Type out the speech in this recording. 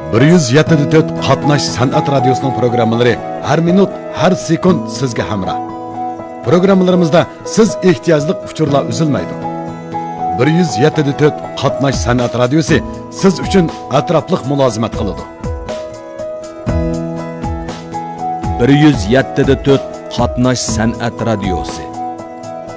107.4 Qatnash san'at radiosining programmalari har minut, har sekund sizga hamroh. Programmalarimizda siz ehtiyojli uchurlar uzilmaydi. 107.4 Qatnash san'at radiosi siz uchun atrofliq mulozimat qiladi. 107.4 Qatnash san'at radiosi